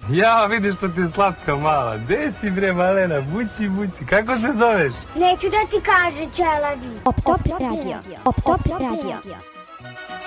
Ja, vidiš što ti je slatka mala. Gde si bre, malena? Buci, buci. Kako se zoveš? Neću da ti kaže, ćelavi. Op Top Radio. Op Top Radio.